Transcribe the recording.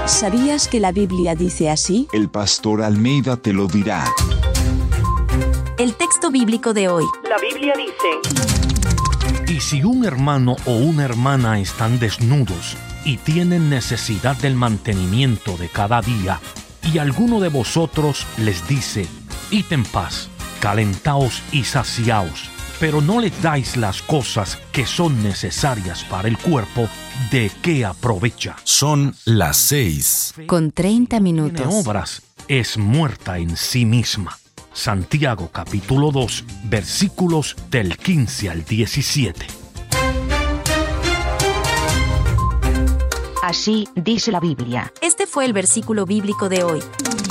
¿Sabías que la Biblia dice así? El pastor Almeida te lo dirá. El texto bíblico de hoy. La Biblia dice: Y si un hermano o una hermana están desnudos y tienen necesidad del mantenimiento de cada día, y alguno de vosotros les dice: id en paz, calentaos y saciaos, pero no les dais las cosas que son necesarias para el cuerpo, ¿de qué aprovecha? Son las 6. Con 30 Tiene minutos. obras, es muerta en sí misma. Santiago capítulo 2, versículos del 15 al 17. Así dice la Biblia. Este fue el versículo bíblico de hoy.